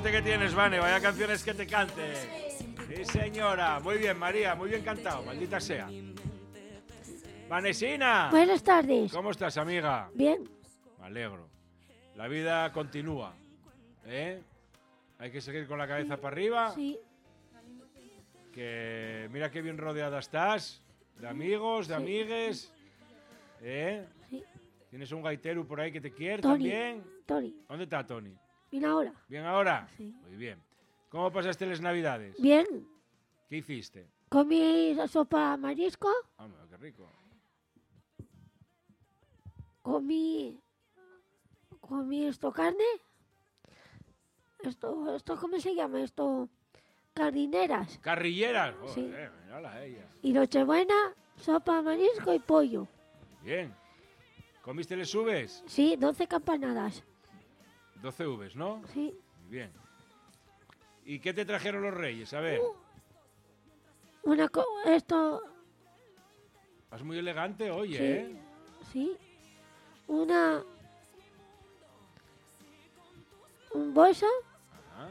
suerte que tienes, Vane. Vaya canciones que te cante. Sí, señora. Muy bien, María. Muy bien cantado. Maldita sea. Vanesina. Buenas tardes. ¿Cómo estás, amiga? Bien. Me alegro. La vida continúa. ¿Eh? Hay que seguir con la cabeza para arriba. Sí. Que mira qué bien rodeada estás. De amigos, de amigues. ¿Eh? Sí. ¿Tienes un gaitero por ahí que te quiere Tony. también? Tony. ¿Dónde está Tony? ¿Bien ahora? ¿Bien ahora? Sí. Muy bien. ¿Cómo pasaste las Navidades? Bien. ¿Qué hiciste? Comí la sopa marisco. Hombre, qué rico. Comí esto carne. Esto ¿cómo se llama? Esto cardineras. ¿Carrilleras? Sí. Joder, mírala ella. Y Nochebuena, sopa marisco y pollo. Bien. ¿Comiste les uvas? Sí, 12 campanadas. 12 uvas, ¿no? Sí. Muy bien. ¿Y qué te trajeron los reyes? A ver. Esto, Vas muy elegante hoy, sí, ¿eh? sí. Un bolso, Ajá.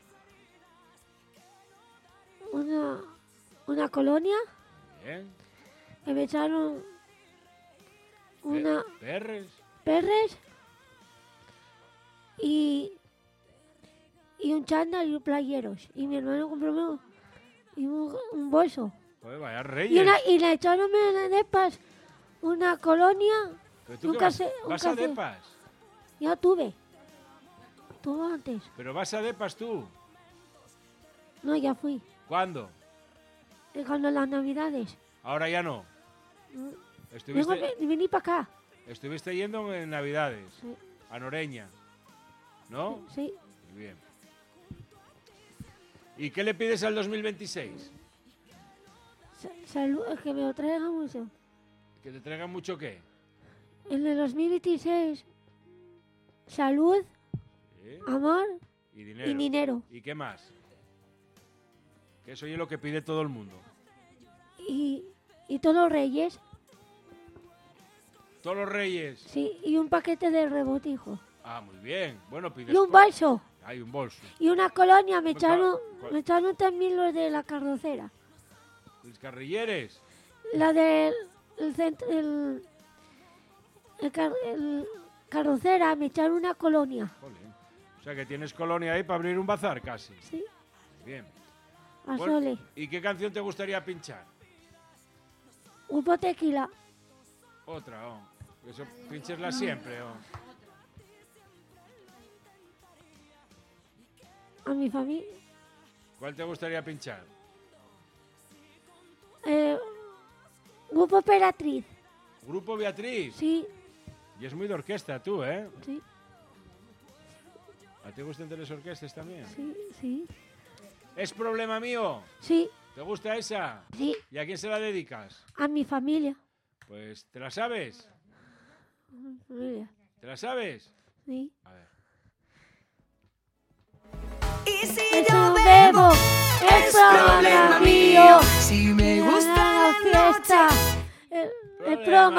una colonia, Bien. que me echaron una Perres. perres y un chándal y un playeros. Y mi hermano compró un bolso. Joder, vaya reyes. Y le echaron de depas una colonia. ¿Pero tú un qué case- un vas a café. depas? Ya tuve. Todo antes. ¿Pero vas a depas tú? No, ya fui. ¿Cuándo? Cuando las navidades. Ahora ya no. Vengo, vení para acá. Estuviste yendo en Navidades. Sí. A Noreña. ¿No? Sí. Muy bien. ¿Y qué le pides al 2026? Salud, que me lo traigan mucho. ¿Que te traigan mucho qué? En el 2026, salud, ¿Sí? amor Y dinero. y dinero. ¿Y qué más? Que eso es lo que pide todo el mundo. Y todos los reyes. Todos los reyes. Sí, y un paquete de rebotijo. Ah, muy bien. Bueno, pides... Y un bolso. Hay un bolso. Y una colonia. Me Pues, ¿cuál? echaron también los de la carrocera. ¿Los carrilleres? La del centro, carrocera, me echaron una colonia. Jolín. O sea que tienes colonia ahí para abrir un bazar casi. Sí, Bien. a Bueno, Sole. ¿y qué canción te gustaría pinchar? Un tequila. Otra, oh. Eso pinchesla siempre, oh. A mi familia. ¿Cuál te gustaría pinchar? Grupo Emperatriz. Grupo Beatriz. Sí, Y es muy de orquesta tú, ¿eh? sí, ¿A ti te gustan de las orquestas también? sí, sí. ¿Es problema mío? Sí, ¿Te gusta esa? sí, ¿Y a quién se la dedicas? a mi familia. Pues, ¿te la sabes? Familia. ¿Te la sabes? Sí. A ver. Y si Eso yo bebo, bebo, es problema mío. Si me gusta la la fiesta, noche, el Problema problema